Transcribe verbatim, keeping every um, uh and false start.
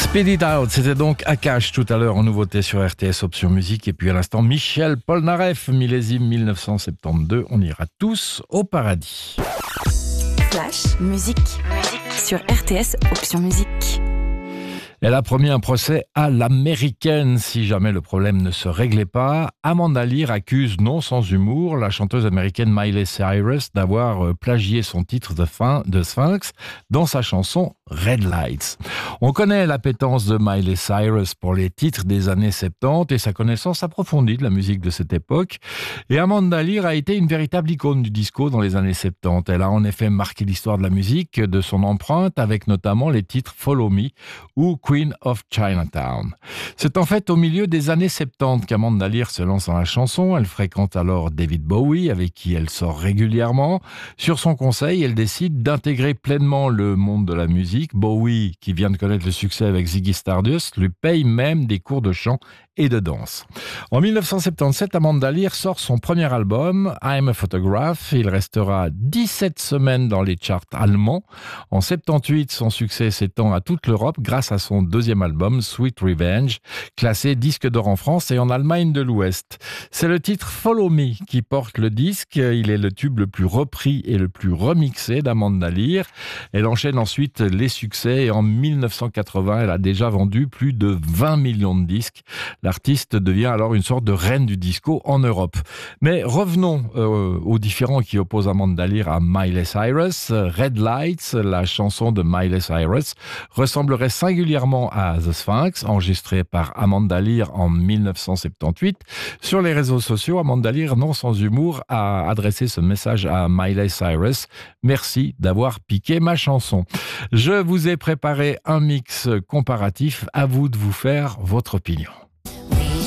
Speed It Out, c'était donc Akash tout à l'heure en nouveauté sur R T S Option Musique. Et puis à l'instant, Michel Polnareff, millésime mille neuf cent soixante-douze. On ira tous au paradis. Flash, musique, musique sur R T S Option Musique. Elle a promis un procès à l'américaine si jamais le problème ne se réglait pas. Amanda Lear accuse, non sans humour, la chanteuse américaine Miley Cyrus d'avoir plagié son titre de, fin, de Sphinx dans sa chanson Red Lights. On connaît l'appétence de Miley Cyrus pour les titres des années soixante-dix et sa connaissance approfondie de la musique de cette époque. Et Amanda Lear a été une véritable icône du disco dans les années soixante-dix. Elle a en effet marqué l'histoire de la musique, de son empreinte, avec notamment les titres Follow Me ou Queen of Chinatown. C'est en fait au milieu des années soixante-dix qu'Amanda Lear se lance dans la chanson. Elle fréquente alors David Bowie, avec qui elle sort régulièrement. Sur son conseil, elle décide d'intégrer pleinement le monde de la musique. Bowie, qui vient de connaître le succès avec Ziggy Stardust, lui paye même des cours de chant et de danse. En dix-neuf cent soixante-dix-sept, Amanda Lear sort son premier album, I'm a Photograph. Il restera dix-sept semaines dans les charts allemands. En soixante-dix-huit, son succès s'étend à toute l'Europe grâce à son deuxième album, Sweet Revenge, classé disque d'or en France et en Allemagne de l'Ouest. C'est le titre Follow Me qui porte le disque. Il est le tube le plus repris et le plus remixé d'Amanda Lear. Elle enchaîne ensuite les succès et en dix-neuf cent quatre-vingts, elle a déjà vendu plus de vingt millions de disques. L'artiste devient alors une sorte de reine du disco en Europe. Mais revenons euh, aux différends qui opposent Amanda Lear à Miley Cyrus. Red Lights, la chanson de Miley Cyrus, ressemblerait singulièrement à The Sphinx, enregistrée par Amanda Lear en dix-neuf cent soixante-dix-huit. Sur les réseaux sociaux, Amanda Lear, non sans humour, a adressé ce message à Miley Cyrus. Merci d'avoir piqué ma chanson. Je vous ai préparé un mix comparatif. À vous de vous faire votre opinion.